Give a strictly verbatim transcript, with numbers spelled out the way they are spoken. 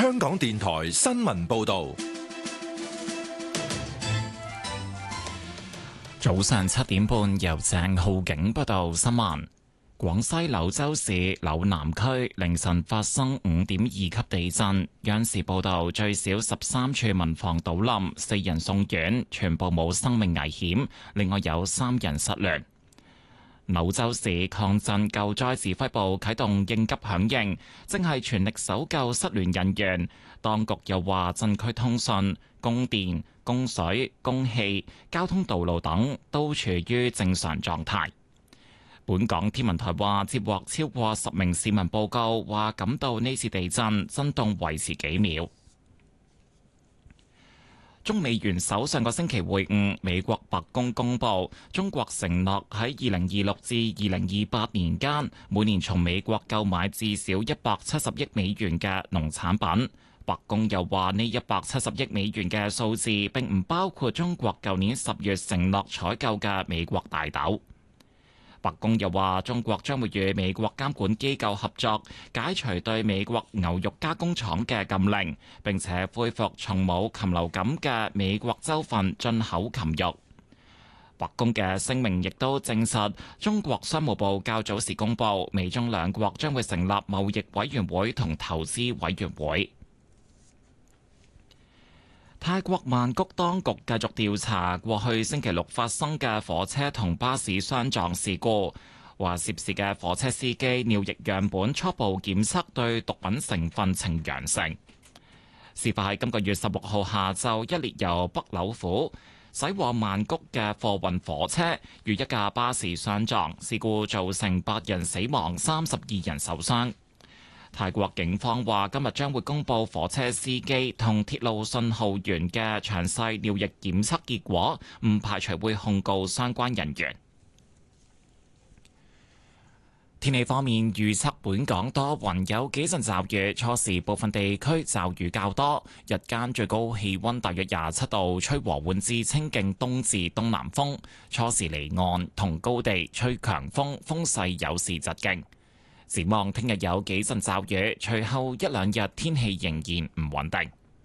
香港電台新聞報道。 早上七點半，由鄭浩景報道新聞。廣西柳州市柳南區凌晨發生五點二級地震，央視報道最少十三處民房倒冧，四人送院，全部冇生命危險，另外有三人失聯。柳州市抗震救災指揮部啟動應急響應，正係全力搜救失聯人員。當局又話，震區通訊、供電、供水、供氣、交通道路等都處於正常狀態。本港天文台話，接獲超過十名市民報告，話感到呢次地震震動維持幾秒。中美元首上個星期會晤，美國白宮公佈，中國承諾喺二零二六至二零二八年間，每年從美國購買至少一百七十億美元嘅農產品。白宮又話，呢一百七十億美元嘅數字並唔包括中國舊年十月承諾採購嘅美國大豆。白宮又話，中國將會與美國監管機構合作，解除對美國牛肉加工廠嘅禁令，並且恢復從冇禽流感嘅美國州份進口禽肉。白宮嘅聲明亦都證實，中國商務部較早時公佈，美中兩國將會成立貿易委員會同投資委員會。泰國曼谷當局繼續調查過去星期六發生嘅火車同巴士相撞事故，話涉事嘅火車司機尿液樣本初步檢測對毒品成分呈陽性。事發喺今個月十六號下晝，一列由北柳府駛往曼谷嘅貨運火車與一架巴士相撞，事故造成八人死亡、三十二人受傷。泰國警方話，今日將會公布火車司機同鐵路信號員嘅詳細尿液檢測結果，唔排除會控告相關人員。天氣方面預測，本港多雲，有幾陣驟雨，初時部分地區驟雨較多，日間最高氣溫大約廿七度，吹和緩至清勁東至東南風，初時離岸同高地吹強風，風勢有時疾勁。展望聽日有幾陣驟雨，隨後一兩日天氣仍然唔穩定。